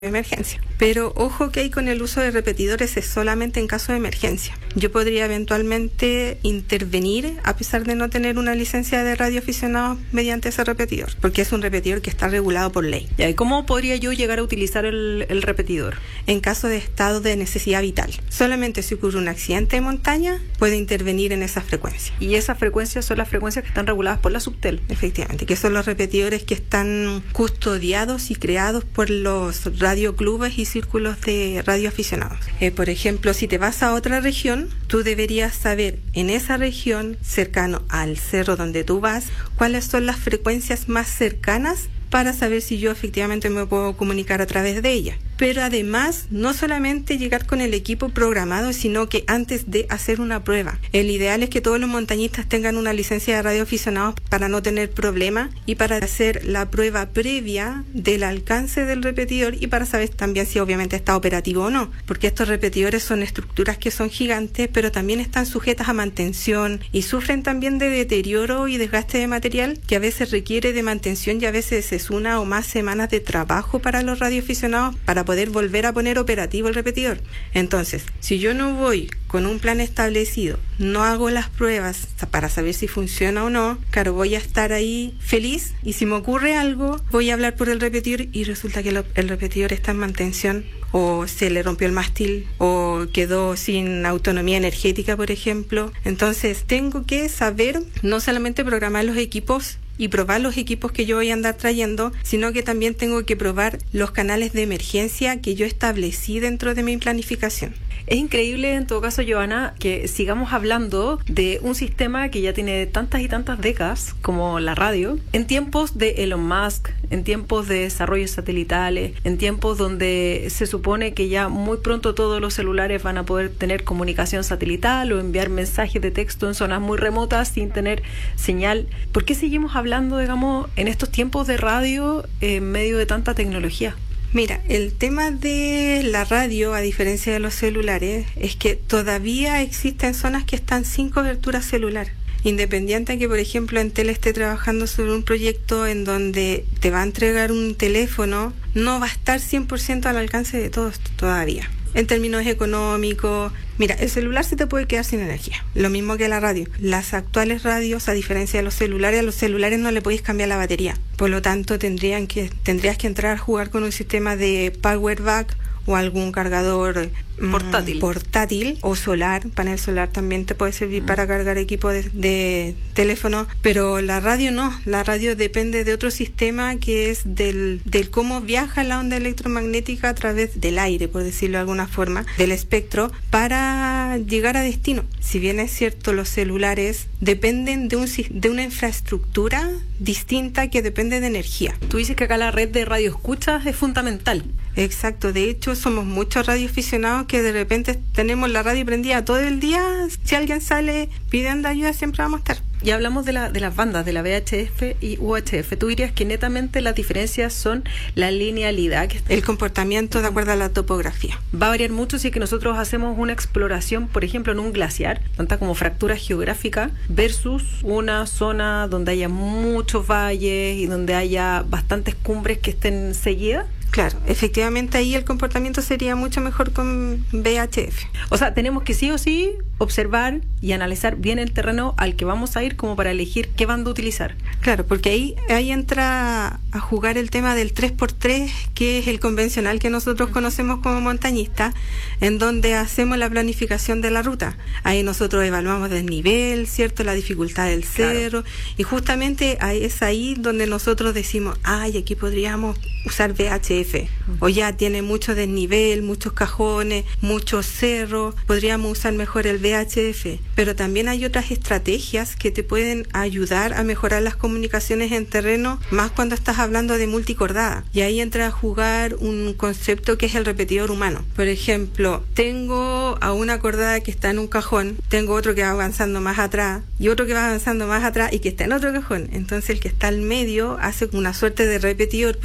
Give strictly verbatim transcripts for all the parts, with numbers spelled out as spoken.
emergencia. Pero ojo que hay con el uso de repetidores es solamente en caso de emergencia. Yo podría eventualmente intervenir a pesar de no tener una licencia de radioaficionado mediante ese repetidor, porque es un repetidor que está regulado por ley. ¿Y cómo podría yo llegar a utilizar el, el repetidor? En caso de estado de necesidad vital. Solamente si ocurre un accidente de montaña, puede intervenir en esa frecuencia. Y esas frecuencias son las frecuencias que están reguladas por la Subtel. Efectivamente, que son los repetidores que están custodiados y creados por los radioclubes y círculos de radioaficionados. Eh, por ejemplo, si te vas a otra región, tú deberías saber en esa región, cercano al cerro donde tú vas, cuáles son las frecuencias más cercanas para saber si yo efectivamente me puedo comunicar a través de ella. Pero además, no solamente llegar con el equipo programado, sino que antes de hacer una prueba. El ideal es que todos los montañistas tengan una licencia de radioaficionados para no tener problema y para hacer la prueba previa del alcance del repetidor y para saber también si obviamente está operativo o no. Porque estos repetidores son estructuras que son gigantes, pero también están sujetas a mantención y sufren también de deterioro y desgaste de material que a veces requiere de mantención y a veces es una o más semanas de trabajo para los radioaficionados para poder volver a poner operativo el repetidor. Entonces, si yo no voy con un plan establecido, no hago las pruebas para saber si funciona o no, claro, voy a estar ahí feliz y si me ocurre algo, voy a hablar por el repetidor y resulta que lo, el repetidor está en mantención o se le rompió el mástil o quedó sin autonomía energética, por ejemplo. Entonces, tengo que saber no solamente programar los equipos y probar los equipos que yo voy a andar trayendo, sino que también tengo que probar los canales de emergencia que yo establecí dentro de mi planificación. Es increíble, en todo caso, Giovanna, que sigamos hablando de un sistema que ya tiene tantas y tantas décadas como la radio, en tiempos de Elon Musk, en tiempos de desarrollos satelitales, en tiempos donde se supone que ya muy pronto todos los celulares van a poder tener comunicación satelital o enviar mensajes de texto en zonas muy remotas sin tener señal. ¿Por qué seguimos hablando, digamos, en estos tiempos de radio en medio de tanta tecnología? Mira, el tema de la radio, a diferencia de los celulares, es que todavía existen zonas que están sin cobertura celular. Independiente de que, por ejemplo, Entel esté trabajando sobre un proyecto en donde te va a entregar un teléfono, no va a estar cien por ciento al alcance de todos todavía. En términos económicos, mira, el celular se te puede quedar sin energía, lo mismo que la radio. Las actuales radios, a diferencia de los celulares, a los celulares no le podéis cambiar la batería. Por lo tanto, tendrían que, tendrías que entrar a jugar con un sistema de power back o algún cargador portátil. Mm, portátil o solar. Panel solar también te puede servir mm. para cargar equipo de, de teléfono, pero la radio no. La radio depende de otro sistema que es del, del cómo viaja la onda electromagnética a través del aire, por decirlo de alguna forma, del espectro, para llegar a destino. Si bien es cierto, los celulares dependen de, un, de una infraestructura distinta que depende de energía. Tú dices que acá la red de radioescuchas es fundamental. Exacto, de hecho somos muchos radioaficionados que de repente tenemos la radio prendida todo el día. Si alguien sale pidiendo ayuda, siempre vamos a estar. Y hablamos de, la, de las bandas, de la V H F y U H F. ¿Tú dirías que netamente las diferencias son la linealidad? Que el comportamiento de acuerdo a la topografía. Va a variar mucho si es que nosotros hacemos una exploración, por ejemplo, en un glaciar, tanta como fractura geográfica, versus una zona donde haya muchos valles y donde haya bastantes cumbres que estén seguidas. Claro, efectivamente ahí el comportamiento sería mucho mejor con V H F. O sea, tenemos que sí o sí observar y analizar bien el terreno al que vamos a ir como para elegir qué banda utilizar. Claro, porque ahí, ahí entra a jugar el tema del tres por tres, que es el convencional que nosotros conocemos como montañista, en donde hacemos la planificación de la ruta. Ahí nosotros evaluamos el nivel, ¿cierto? La dificultad del cerro, claro. Y justamente ahí es ahí donde nosotros decimos, ay, aquí podríamos usar V H F. O ya tiene mucho desnivel, muchos cajones, muchos cerros, podríamos usar mejor el V H F. Pero también hay otras estrategias que te pueden ayudar a mejorar las comunicaciones en terreno, más cuando estás hablando de multicordada. Y ahí entra a jugar un concepto que es el repetidor humano. Por ejemplo, tengo a una cordada que está en un cajón, tengo otro que va avanzando más atrás y otro que va avanzando más atrás y que está en otro cajón. Entonces el que está al medio hace una suerte de repetidor porque busca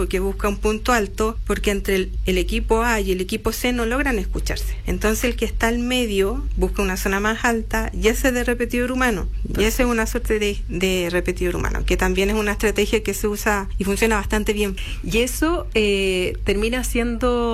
busca un punto alto porque entre el, el equipo A y el equipo C no logran escucharse. Entonces el que está al medio busca una zona más alta y ese es de repetidor humano. Y esa es una suerte de, de repetidor humano, que también es una estrategia que se usa y funciona bastante bien. Y eso eh, termina siendo